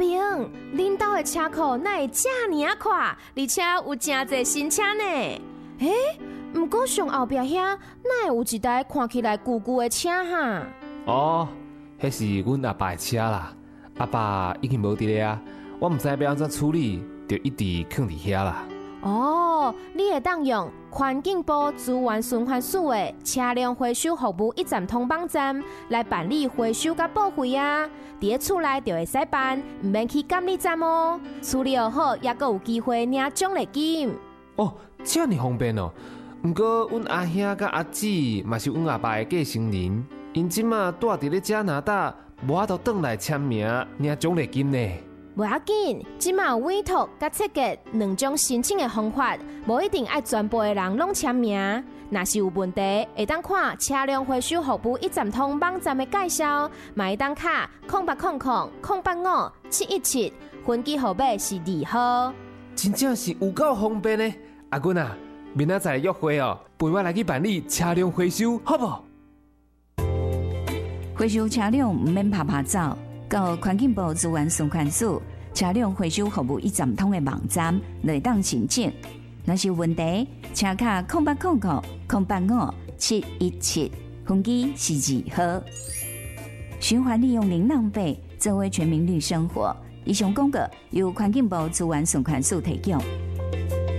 明，恁兜的车库哪会这么啊快，而且有真侪新车呢？不过上后壁遐哪会有一台看起来旧旧的车哈？ 哦，迄是阮阿爸的车啦。阿爸已经无伫咧啊，我毋知要安怎处理，就一直放伫遐啦。 哦，你会当用环境部资源循环署的车辆回收服务一站通网站来办理回收甲报废啊！伫咧厝内就会使办，唔免去监理站哦。处理好，也阁有机会领奖励金。 哦，这么方便哦！毋过阮阿兄甲阿姊嘛是阮阿爸的继承人，因即马住伫咧加拿大，无法度转来签名领奖励金呢。 无要紧，即马有委托甲设计两种申请的方法，无一定爱全部的人拢签名。若是有问题，会当看车辆回收服务一站通网站的介绍，嘛会当卡0800-085-717，分机号码是2号。 真正是有够方便呢！阿君啊，明仔载约会哦，陪我来去办理车辆回收，好不？ 回收车辆唔免拍拍走。到环境部资源循环署车辆回收服务一站通的网站来当申请。若是有问题，请卡0800-085-717，分机是2号。循环利用零浪费，作为全民绿生活。以上广告由环境部资源循环署提供。